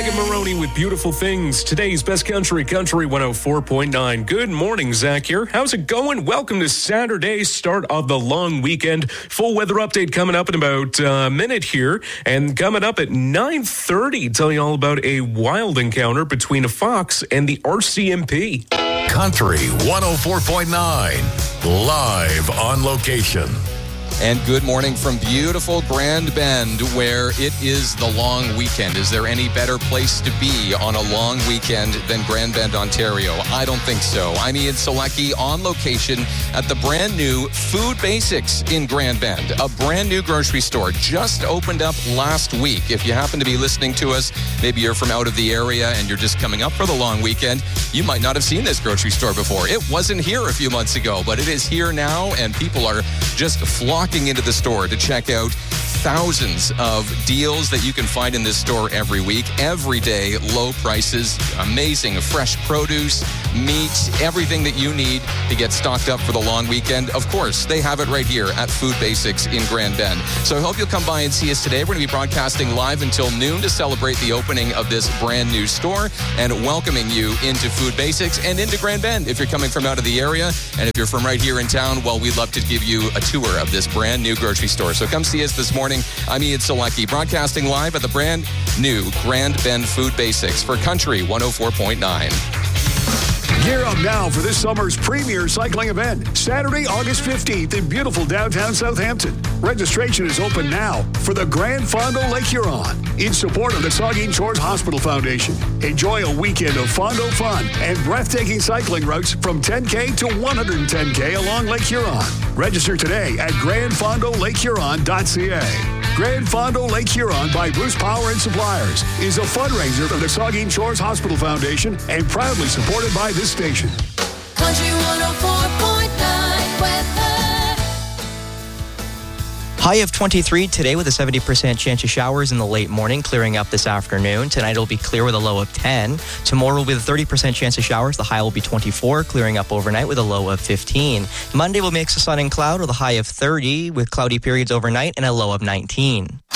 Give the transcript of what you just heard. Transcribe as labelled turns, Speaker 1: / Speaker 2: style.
Speaker 1: Megan Maroney with Beautiful Things. Today's Best Country 104.9. Good morning, Zach here. How's it going? Welcome to Saturday, start of the long weekend. Full weather update coming up in about a minute here. And coming up at 9:30, tell you all about a wild encounter between a fox and the RCMP.
Speaker 2: Country 104.9, live on location.
Speaker 3: And good morning from beautiful Grand Bend, where it is the long weekend. Is there any better place to be on a long weekend than Grand Bend, Ontario? I don't think so. I'm Ian Selecki on location at the brand new Food Basics in Grand Bend, a brand new grocery store just opened up last week. If you happen to be listening to us, maybe you're from out of the area and you're just coming up for the long weekend, you might not have seen this grocery store before. It wasn't here a few months ago, but it is here now, and people are just flocking into the store to check out thousands of deals that you can find in this store every week. Every day, low prices, amazing fresh produce, meat, everything that you need to get stocked up for the long weekend. Of course, they have it right here at Food Basics in Grand Bend. So I hope you'll come by and see us today. We're going to be broadcasting live until noon to celebrate the opening of this brand new store and welcoming you into Food Basics and into Grand Bend if you're coming from out of the area. And if you're from right here in town, well, we'd love to give you a tour of this brand new grocery store. So come see us this morning. I'm Ian Selecki, broadcasting live at the brand new Grand Bend Food Basics for Country 104.9.
Speaker 4: Gear up now for this summer's premier cycling event, Saturday, August 15th in beautiful downtown Southampton. Registration is open now for the Grand Fondo Lake Huron in support of the Saugeen Shores Hospital Foundation. Enjoy a weekend of Fondo fun and breathtaking cycling routes from 10K to 110K along Lake Huron. Register today at grandfondolakehuron.ca. Grand Fondo Lake Huron by Bruce Power and Suppliers is a fundraiser for the Saugeen Shores Hospital Foundation and proudly supported by this station.
Speaker 5: Country 104.9 weather.
Speaker 6: High of 23 today with a 70% chance of showers in the late morning, clearing up this afternoon. Tonight it'll be clear with a low of 10. Tomorrow will be a 30% chance of showers. The high will be 24, clearing up overnight with a low of 15. Monday will mix of sun and cloud with a high of 30 with cloudy periods overnight and a low of 19.